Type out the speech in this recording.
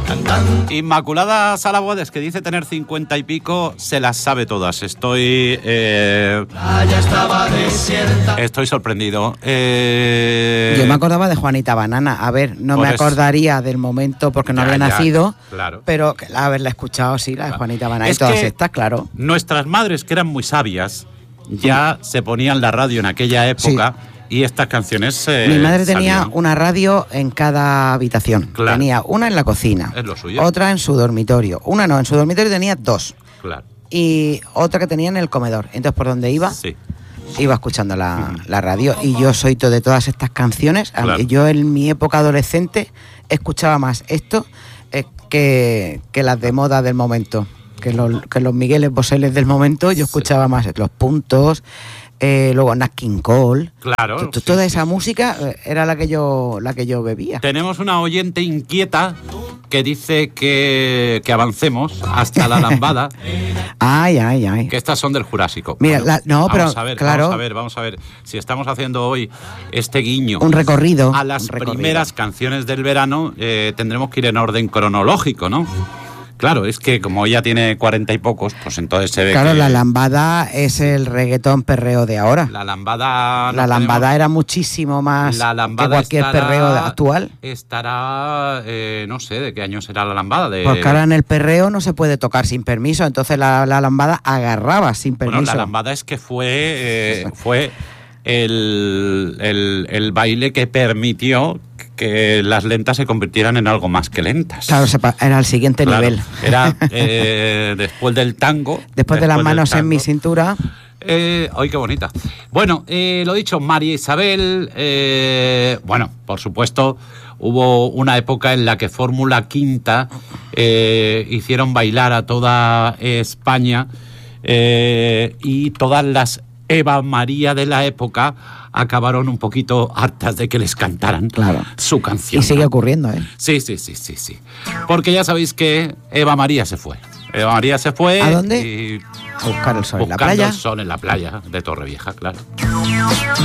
Inmaculada Salabodes, que dice tener 50 y pico, se las sabe todas. Estoy sorprendido. Yo me acordaba de Juanita Banana. A ver, no me acordaría del momento porque no había nacido, claro. Pero haberla escuchado, sí, la de Juanita Banana y todas estas, claro. Nuestras madres, que eran muy sabias, ya se ponían la radio en aquella época. Sí. Y estas canciones mi madre tenía una radio en cada habitación. Claro. Tenía una en la cocina, es lo suyo. Otra en su dormitorio. Una no, en su dormitorio tenía dos. Claro. Y otra que tenía en el comedor. Entonces, por donde iba, sí, iba escuchando la radio. Y yo soy de todas estas canciones. Claro. Yo en mi época adolescente escuchaba más esto que las de moda del momento. Que los Migueles Boseles del momento, yo escuchaba más Los Puntos. Luego Nat King Cole. Claro. Toda esa música era la que yo bebía. Tenemos una oyente inquieta que dice que avancemos hasta la lambada. Ay. Que estas son del Jurásico. Mira, bueno, vamos a ver si estamos haciendo hoy este guiño. Un recorrido. A las primeras canciones del verano, tendremos que ir en orden cronológico, ¿no? Claro, es que como ella tiene 40 y pocos, pues entonces se ve claro, que... la lambada es el reggaetón perreo de ahora. La lambada... La lambada era muchísimo más que cualquier perreo actual. Estará... no sé, ¿de qué año será la lambada? Porque ahora en el perreo no se puede tocar sin permiso, entonces la lambada agarraba sin permiso. Bueno, la lambada es que fue el baile que permitió que las lentas se convirtieran en algo más que lentas. Claro, era el siguiente nivel. Era después del tango. Después de las manos en mi cintura. ¡Ay, qué bonita! Bueno, lo dicho, María Isabel. Bueno, por supuesto, hubo una época en la que Fórmula Quinta hicieron bailar a toda España y todas las Eva María de la época acabaron un poquito hartas de que les cantaran su canción. Y sigue ocurriendo, ¿eh? Sí. Porque ya sabéis que Eva María se fue. ¿A dónde? A buscar el sol en la playa. Buscando el sol en la playa de Torrevieja, claro.